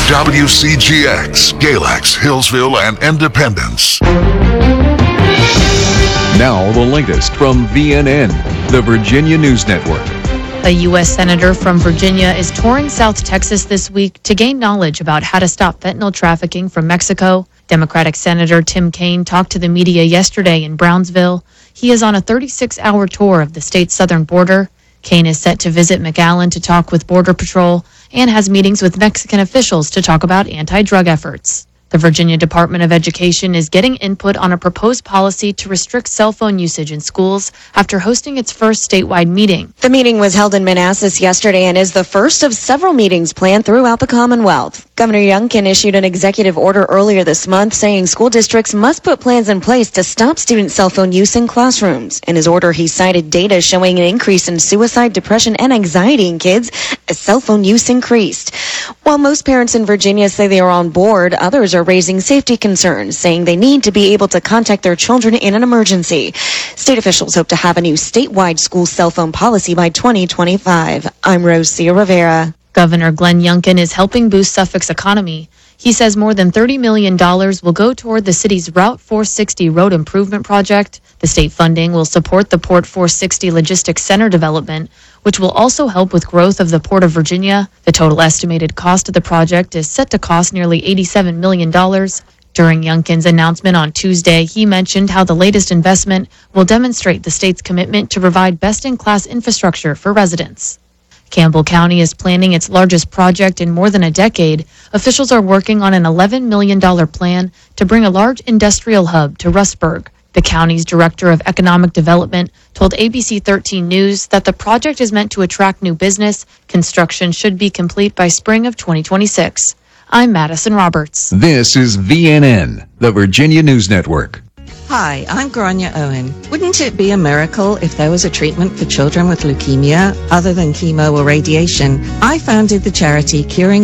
WCGX, Galax, Hillsville, and Independence. Now the latest from VNN, the Virginia News Network. A U.S. Senator from Virginia is touring South Texas this week to gain knowledge about how to stop fentanyl trafficking from Mexico. Democratic Senator Tim Kaine talked to the media yesterday in Brownsville. He is on a 36-hour tour of the state's southern border. Kaine is set to visit McAllen to talk with Border Patrol and has meetings with Mexican officials to talk about anti-drug efforts. The Virginia Department of Education is getting input on a proposed policy to restrict cell phone usage in schools after hosting its first statewide meeting. The meeting was held in Manassas yesterday and is the first of several meetings planned throughout the Commonwealth. Governor Youngkin issued an executive order earlier this month saying school districts must put plans in place to stop student cell phone use in classrooms. In his order, he cited data showing an increase in suicide, depression, and anxiety in kids as cell phone use increased. While most parents in Virginia say they are on board, others are raising safety concerns, saying they need to be able to contact their children in an emergency. State officials hope to have a new statewide school cell phone policy by 2025. I'm Rosia Rivera. Governor Glenn Youngkin is helping boost Suffolk's economy. He says more than $30 million will go toward the city's Route 460 road improvement project. The state funding will support the Port 460 Logistics Center development, which will also help with growth of the Port of Virginia. The total estimated cost of the project is set to cost nearly $87 million. During Youngkin's announcement on Tuesday, he mentioned how the latest investment will demonstrate the state's commitment to provide best-in-class infrastructure for residents. Campbell County is planning its largest project in more than a decade. Officials are working on an $11 million plan to bring a large industrial hub to Rustburg. The county's director of economic development told ABC 13 News that the project is meant to attract new business. Construction should be complete by spring of 2026. I'm Madison Roberts. This is VNN, the Virginia News Network. Hi, I'm Grania Owen. Wouldn't it be a miracle if there was a treatment for children with leukemia other than chemo or radiation? I founded the charity Curing